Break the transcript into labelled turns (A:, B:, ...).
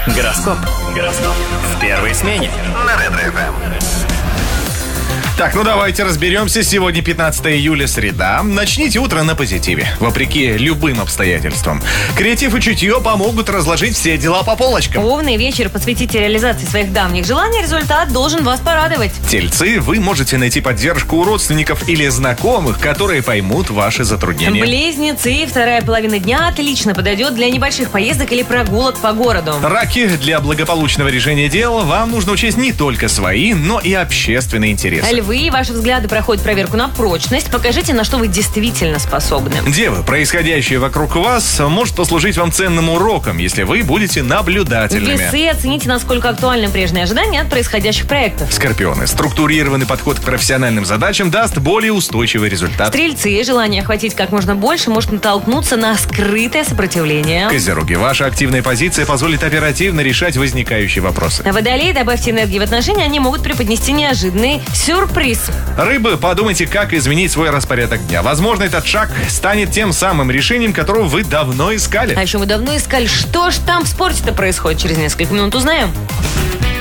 A: Гороскоп. В первой смене.
B: На Ретро-ФМ.
C: Так, ну давайте разберемся. Сегодня 15 июля, среда. Начните утро на позитиве, вопреки любым обстоятельствам. Креатив и чутье помогут разложить все дела по полочкам.
D: Овны, вечер посвятите реализации своих давних желаний, результат должен вас порадовать.
C: Тельцы, вы можете найти поддержку у родственников или знакомых, которые поймут ваши затруднения.
D: Близнецы, вторая половина дня отлично подойдет для небольших поездок или прогулок по городу.
C: Раки, для благополучного решения дел вам нужно учесть не только свои, но и общественные интересы.
D: Львы, ваши взгляды проходят проверку на прочность. Покажите, на что вы действительно способны.
C: Девы, происходящее вокруг вас может послужить вам ценным уроком, если вы будете наблюдательными.
D: Весы, оцените, насколько актуальны прежние ожидания от происходящих проектов.
C: Скорпионы, структурированный подход к профессиональным задачам даст более устойчивый результат.
D: Стрельцы, желание охватить как можно больше может натолкнуться на скрытое сопротивление.
C: Козероги, ваша активная позиция позволит оперативно решать возникающие вопросы.
D: Водолеи, добавьте энергии в отношения, они могут преподнести неожиданный сюрприз.
C: Рыбы, подумайте, как изменить свой распорядок дня. Возможно, этот шаг станет тем самым решением, которого вы давно искали.
D: А еще мы давно искали, что ж там в спорте-то происходит. Через несколько минут узнаем.